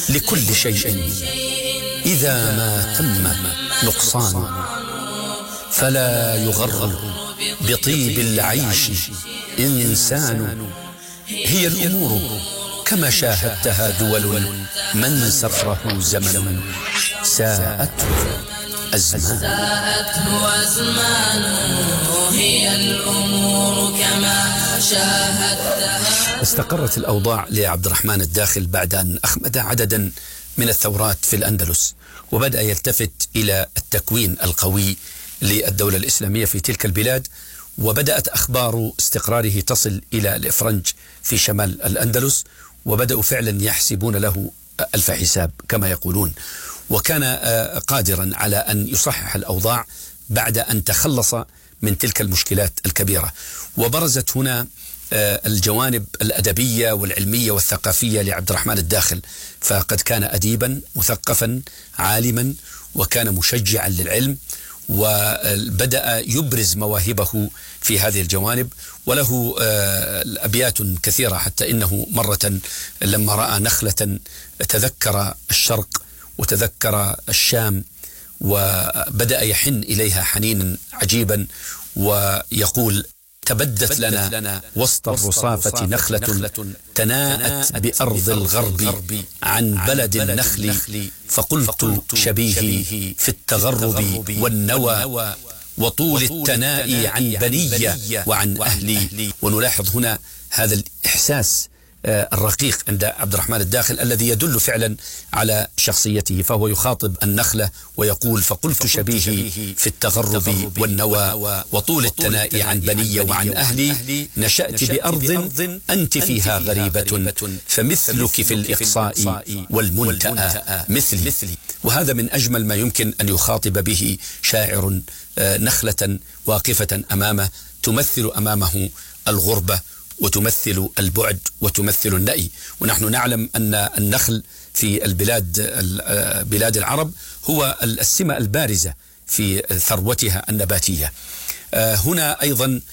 لكل شيء إذا ما تم نقصان، فلا يغر بطيب العيش إنسان. هي الأمور كما شاهدتها دول من سره زمن، ساءته أزمان. هي الأمور كما شاهدتها. استقرت الأوضاع لعبد الرحمن الداخل بعد أن أخمد عددا من الثورات في الأندلس، وبدأ يلتفت إلى التكوين القوي للدولة الإسلامية في تلك البلاد، وبدأت أخبار استقراره تصل إلى الإفرنج في شمال الأندلس، وبدأوا فعلا يحسبون له ألف حساب كما يقولون، وكان قادرا على أن يصحح الأوضاع بعد أن تخلص من تلك المشكلات الكبيرة. وبرزت هنا الجوانب الأدبية والعلمية والثقافية لعبد الرحمن الداخل، فقد كان أديبا مثقفا عالما، وكان مشجعا للعلم، وبدأ يبرز مواهبه في هذه الجوانب، وله أبيات كثيرة، حتى إنه مرة لما رأى نخلة تذكر الشرق وتذكر الشام، وبدأ يحن إليها حنينا عجيبا، ويقول: تبدت لنا وسط الرصافة نخلة تناءت بأرض الغرب عن بلد النخل، فقلت شبيهي في التغرب والنوى وطول التناء عن بنية وعن أهلي. ونلاحظ هنا هذا الإحساس الرقيق عند عبد الرحمن الداخل الذي يدل فعلا على شخصيته، فهو يخاطب النخلة ويقول: فقلت شبيهي في التغرب والنوى وطول التناء عن بنية وعن أهلي، نشأت بأرض أنت فيها غريبة، فمثلك في الإقصاء والمنتأى مثلي. وهذا من أجمل ما يمكن أن يخاطب به شاعر نخلة واقفة أمامه، تمثل أمامه الغربة وتمثل البعد وتمثل النأي. ونحن نعلم أن النخل في بلاد العرب هو السمة البارزة في ثروتها النباتية. هنا أيضا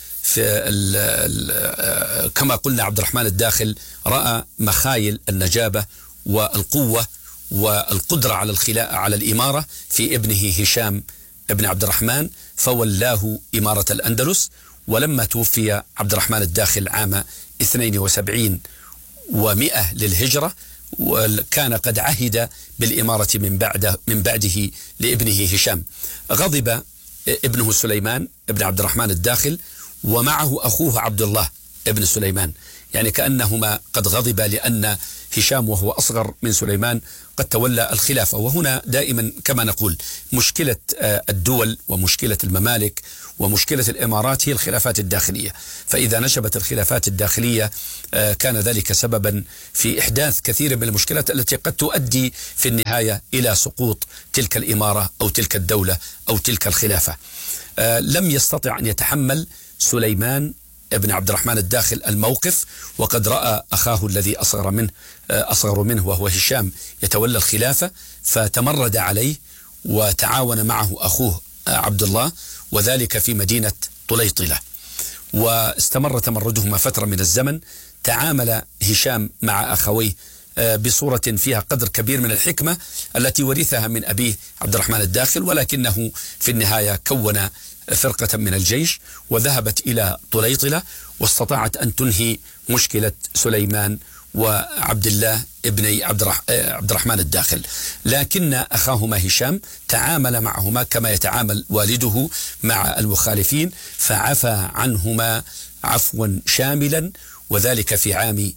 كما قلنا عبد الرحمن الداخل رأى مخايل النجابة والقوة والقدرة على الإمارة في ابنه هشام ابن عبد الرحمن، فولاه إمارة الأندلس. ولما توفي عبد الرحمن الداخل عام 72 و100 للهجرة، وكان قد عهد بالإمارة من بعده لابنه هشام، غضب ابنه سليمان ابن عبد الرحمن الداخل ومعه أخوه عبد الله ابن سليمان، يعني كأنهما قد غضبا لأن هشام وهو أصغر من سليمان قد تولى الخلافة. وهنا دائما كما نقول مشكلة الدول ومشكلة الممالك ومشكلة الإمارات هي الخلافات الداخلية، فإذا نشبت الخلافات الداخلية كان ذلك سببا في إحداث كثير من المشكلات التي قد تؤدي في النهاية إلى سقوط تلك الإمارة أو تلك الدولة أو تلك الخلافة. لم يستطع أن يتحمل سليمان ابن عبد الرحمن الداخل الموقف، وقد رأى أخاه الذي أصغر منه وهو هشام يتولى الخلافة، فتمرد عليه وتعاون معه أخوه عبد الله، وذلك في مدينة طليطلة، واستمر تمردهما فترة من الزمن. تعامل هشام مع أخويه بصورة فيها قدر كبير من الحكمة التي ورثها من أبيه عبد الرحمن الداخل، ولكنه في النهاية كون فرقة من الجيش وذهبت إلى طليطلة، واستطاعت أن تنهي مشكلة سليمان وعبد الله ابن عبد الرحمن الداخل. لكن أخاهما هشام تعامل معهما كما يتعامل والده مع المخالفين، فعفى عنهما عفوا شاملا، وذلك في عام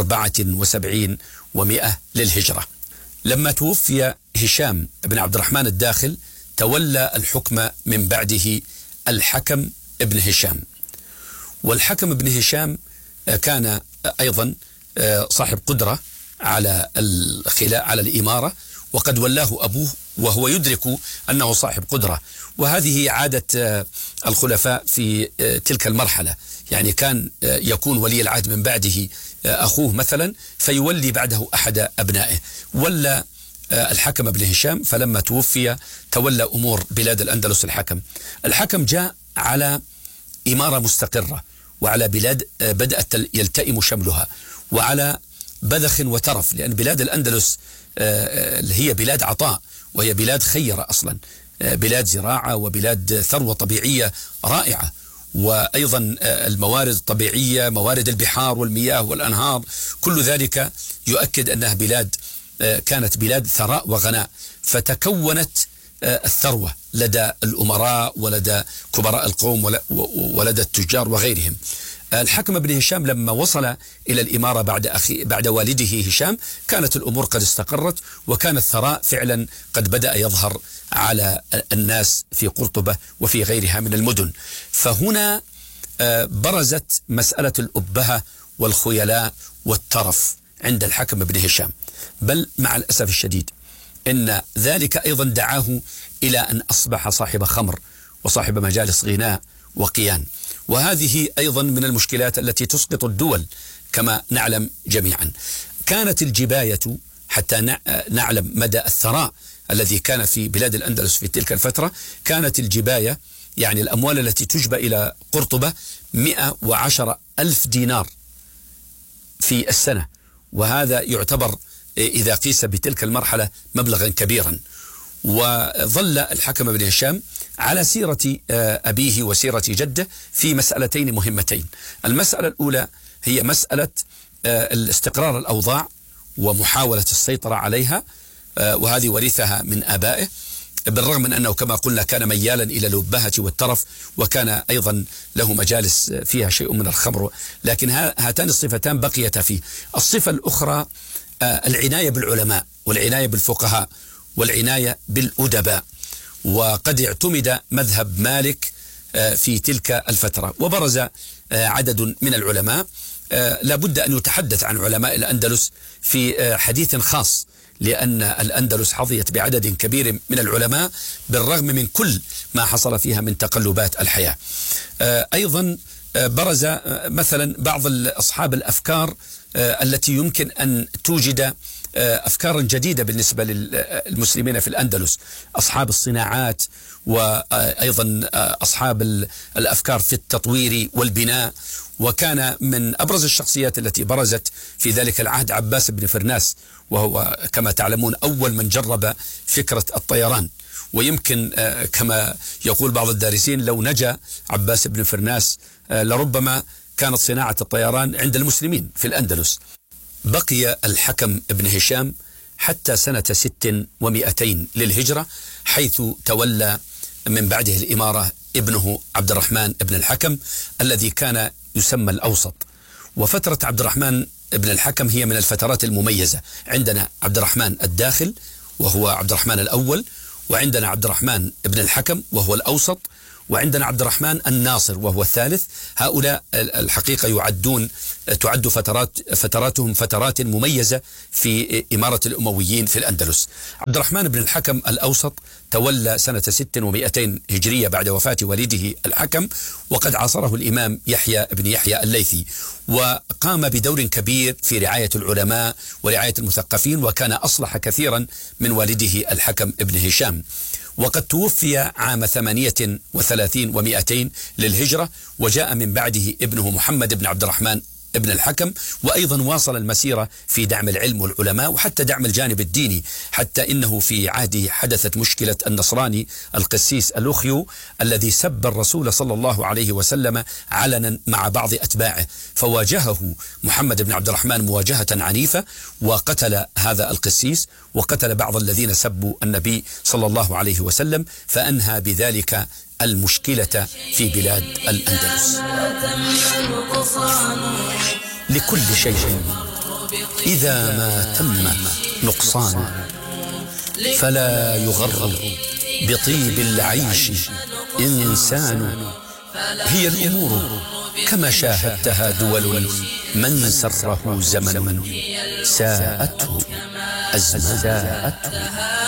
74 و100 للهجرة. لما توفي هشام بن عبد الرحمن الداخل تولى الحكم من بعده الحكم ابن هشام، والحكم ابن هشام كان أيضا صاحب قدرة على الإمارة، وقد ولاه أبوه وهو يدرك أنه صاحب قدرة، وهذه عادة الخلفاء في تلك المرحلة، يعني كان يكون ولي العهد من بعده أخوه مثلا فيولي بعده أحد أبنائه. ولا الحكم ابن هشام، فلما توفي تولى أمور بلاد الأندلس الحكم جاء على إمارة مستقرة، وعلى بلاد بدأت يلتئم شملها، وعلى بذخ وترف، لأن بلاد الأندلس هي بلاد عطاء، وهي بلاد خيرة أصلا، بلاد زراعة وبلاد ثروة طبيعية رائعة، وأيضا الموارد الطبيعية، موارد البحار والمياه والأنهار، كل ذلك يؤكد أنها بلاد كانت بلاد ثراء وغناء. فتكونت الثروة لدى الأمراء ولدى كبراء القوم ولدى التجار وغيرهم. الحكم بن هشام لما وصل إلى الإمارة بعد والده هشام كانت الأمور قد استقرت، وكان الثراء فعلا قد بدأ يظهر على الناس في قرطبة وفي غيرها من المدن. فهنا برزت مسألة الأبهة والخيلاء والترف عند الحكم بن هشام، بل مع الأسف الشديد إن ذلك أيضا دعاه إلى أن أصبح صاحب خمر وصاحب مجالس غناء وقيان، وهذه أيضا من المشكلات التي تسقط الدول كما نعلم جميعا. كانت الجباية، حتى نعلم مدى الثراء الذي كان في بلاد الأندلس في تلك الفترة، كانت الجباية يعني الأموال التي تجبى إلى قرطبة 110,000 دينار في السنة، وهذا يعتبر إذا قيس بتلك المرحلة مبلغا كبيرا. وظل الحكم بن هشام على سيرة أبيه وسيرة جده في مسألتين مهمتين. المسألة الأولى هي مسألة الاستقرار الأوضاع ومحاولة السيطرة عليها، وهذه ورثها من آبائه، بالرغم من أنه كما قلنا كان ميالا إلى الأبهة والترف، وكان أيضا له مجالس فيها شيء من الخمر، لكن هاتان الصفتان بقيتا فيه. الصفة الأخرى العناية بالعلماء والعناية بالفقهاء والعناية بالأدباء، وقد اعتمد مذهب مالك في تلك الفترة، وبرز عدد من العلماء. لابد أن يتحدث عن علماء الأندلس في حديث خاص، لأن الأندلس حظيت بعدد كبير من العلماء بالرغم من كل ما حصل فيها من تقلبات الحياة. أيضا برز مثلا بعض أصحاب الأفكار التي يمكن أن توجد أفكارا جديدة بالنسبة للمسلمين في الأندلس، أصحاب الصناعات، وأيضا أصحاب الأفكار في التطوير والبناء. وكان من أبرز الشخصيات التي برزت في ذلك العهد عباس بن فرناس، وهو كما تعلمون أول من جرب فكرة الطيران. ويمكن كما يقول بعض الدارسين لو نجا عباس بن فرناس لربما كانت صناعة الطيران عند المسلمين في الأندلس. بقي الحكم ابن هشام حتى سنة 600 للهجرة، حيث تولى من بعده الإمارة ابنه عبد الرحمن ابن الحكم الذي كان يسمى الأوسط. وفترة عبد الرحمن ابن الحكم هي من الفترات المميزة. عندنا عبد الرحمن الداخل وهو عبد الرحمن الأول، وعندنا عبد الرحمن ابن الحكم وهو الأوسط، وعندنا عبد الرحمن الناصر وهو الثالث. هؤلاء الحقيقة تعد فتراتهم فترات مميزة في إمارة الأمويين في الأندلس. عبد الرحمن بن الحكم الأوسط تولى سنة 600 هجرية بعد وفاة والده الحكم، وقد عاصره الإمام يحيى بن يحيى الليثي، وقام بدور كبير في رعاية العلماء ورعاية المثقفين، وكان أصلح كثيرا من والده الحكم ابن هشام. وقد توفي عام 38 و200 للهجرة، وجاء من بعده ابنه محمد بن عبد الرحمن ابن الحكم، وأيضا واصل المسيرة في دعم العلم والعلماء وحتى دعم الجانب الديني، حتى إنه في عهده حدثت مشكلة النصراني القسيس الأخيو الذي سب الرسول صلى الله عليه وسلم علنا مع بعض أتباعه، فواجهه محمد بن عبد الرحمن مواجهة عنيفة، وقتل هذا القسيس وقتل بعض الذين سبوا النبي صلى الله عليه وسلم، فأنهى بذلك المشكلة في بلاد الأندلس. لكل شيء إذا ما تم نقصان، فلا يغر بطيب العيش إنسان. هي الأمور كما شاهدتها دول، من سره زمن ساءته أزمان.